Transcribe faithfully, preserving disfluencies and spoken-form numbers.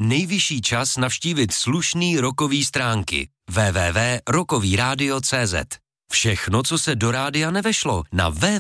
nejvyšší čas navštívit slušný rockový stránky w w w tečka rockový rádio tečka cé zet. Všechno, co se do rádia nevešlo, na w